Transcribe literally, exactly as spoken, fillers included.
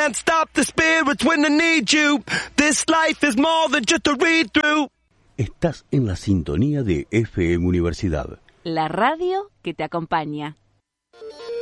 Can't stop the spirits when I need you. This life is more than just a read-through. Estás en la sintonía de F M Universidad. La radio que te acompaña.